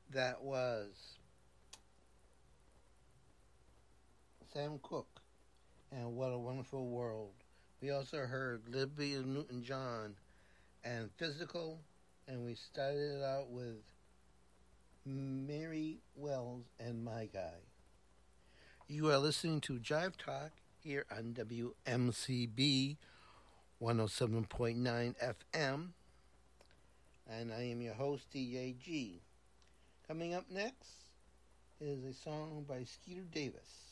That was Sam Cooke and What a Wonderful World. We also heard Olivia Newton John and Physical, and we started it out with Mary Wells and My Guy. You are listening to Jive Talk here on WMCB 107.9 FM, and I am your host, DJG. Coming up next is a song by Skeeter Davis.